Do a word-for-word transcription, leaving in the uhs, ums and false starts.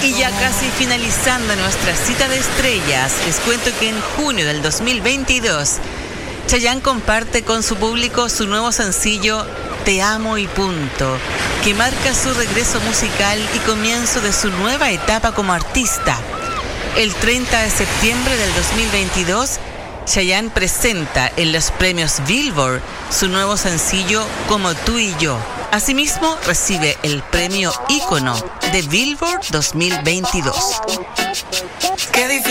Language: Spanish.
Y ya casi finalizando nuestra cita de estrellas, les cuento que en junio del dos mil veintidós, Chayanne comparte con su público su nuevo sencillo Te amo y punto, que marca su regreso musical y comienzo de su nueva etapa como artista. El treinta de septiembre del dos mil veintidós, Chayanne presenta en los premios Billboard su nuevo sencillo Como tú y yo. Asimismo, recibe el premio Ícono de Billboard dos mil veintidós.